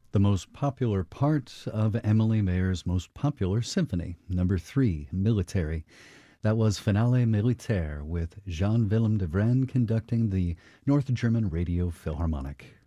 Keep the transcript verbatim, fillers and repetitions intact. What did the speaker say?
The most popular part of Emily Mayer's most popular symphony, number three, Military. That was Finale Militaire with Jean Willem de Vren conducting the North German Radio Philharmonic.